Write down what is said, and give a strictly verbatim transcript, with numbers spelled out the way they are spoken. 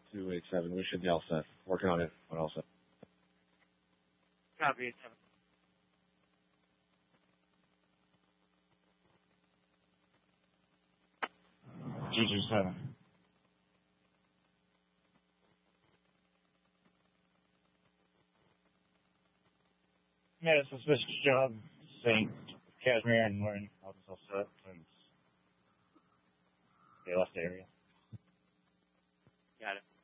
two eight seven. We should be all set. Working on it, but all set. Copy eight seven. G two seven. Made a suspicious job. Saint Cashmere and wearing all this all set since they left the area. Got it.